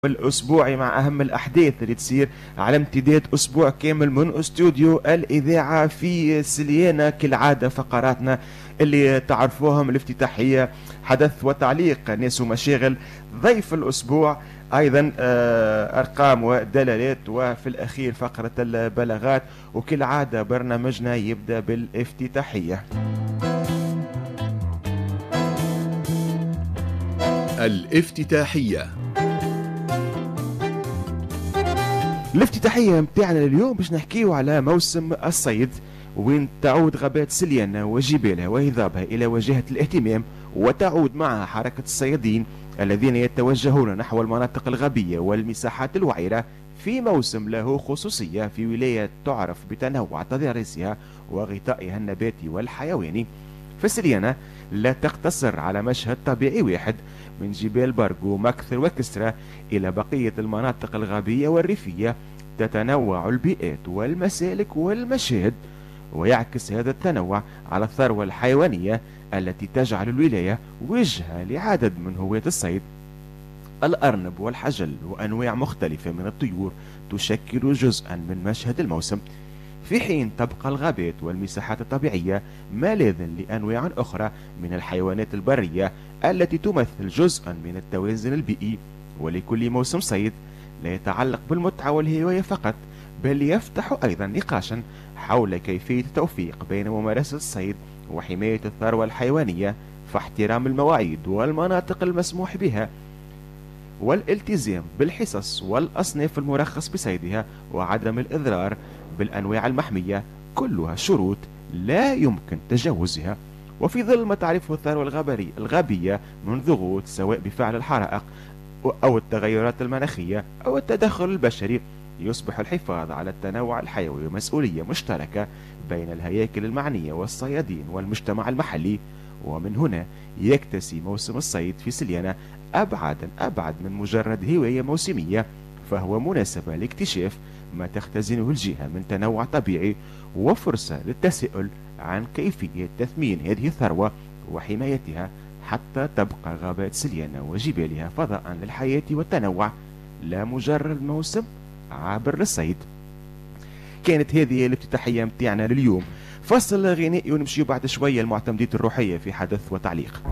الأسبوعي مع أهم الأحداث اللي تصير على امتداد أسبوع كامل من استوديو الإذاعة في سليانة. كالعادة فقراتنا اللي تعرفوهم الافتتاحية، حدث وتعليق، ناس ومشاغل، ضيف الأسبوع، أيضا أرقام ودلالات، وفي الأخير فقرة البلاغات. وكالعادة برنامجنا يبدأ بالافتتاحية. الافتتاحية. الافتتاحية متاعنا اليوم باش نحكيو على موسم الصيد، وين تعود غابات سليانة وجبالها وهضابها إلى وجهة الاهتمام، وتعود معها حركة الصيادين الذين يتوجهون نحو المناطق الغابية والمساحات الوعرة في موسم له خصوصية في ولاية تعرف بتنوع تضاريسها وغطائها النباتي والحيواني. فسليانة لا تقتصر على مشهد طبيعي واحد من جبال برغو مكثر وكسرى إلى بقية المناطق الغابية والريفية. تتنوع البيئات والمسالك والمشاهد، ويعكس هذا التنوع على الثروة الحيوانية التي تجعل الولاية وجهة لعدد من هواة الصيد. الأرنب والحجل وأنواع مختلفة من الطيور تشكل جزءا من مشهد الموسم، في حين تبقى الغابات والمساحات الطبيعية ملاذا لأنواع أخرى من الحيوانات البرية التي تمثل جزءا من التوازن البيئي. ولكل موسم صيد لا يتعلق بالمتعة والهواية فقط، بل يفتح أيضا نقاشا حول كيفية التوفيق بين ممارسة الصيد وحماية الثروة الحيوانية، فاحترام المواعيد والمناطق المسموح بها، والالتزام بالحصص والأصناف المرخص بصيدها، وعدم الإضرار بالأنواع المحمية، كلها شروط لا يمكن تجاوزها. وفي ظل ما تعرفه الثروة الغابية من ضغوط، سواء بفعل الحرائق أو التغيرات المناخية أو التدخل البشري، يصبح الحفاظ على التنوع الحيوي مسؤولية مشتركة بين الهياكل المعنية والصيادين والمجتمع المحلي. ومن هنا يكتسي موسم الصيد في سليانة أبعد من مجرد هواية موسمية، فهو مناسبة لاكتشاف ما تختزنه الجهة من تنوع طبيعي، وفرصة للتساؤل عن كيفية تثمين هذه الثروة وحمايتها حتى تبقى غابات سليانة وجبالها فضاء للحياة والتنوع، لا مجرد موسم عابر للصيد. كانت هذه الافتتاحية متاعنا لليوم. فصل غنائي ونمشي بعد شوية المعتمدات الروحية في حدث وتعليق.